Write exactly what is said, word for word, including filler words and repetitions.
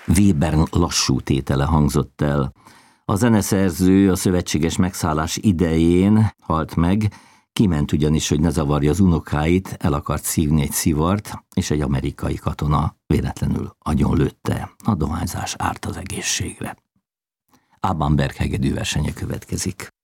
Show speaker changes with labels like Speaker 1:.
Speaker 1: Webern lassú tétele hangzott el. A zeneszerző a szövetséges megszállás idején halt meg, kiment ugyanis, hogy ne zavarja az unokáit, el akart szívni egy szivart, és egy amerikai katona véletlenül agyonlőtte. A dohányzás árt az egészségre. Alban Berg hegedű versenye következik.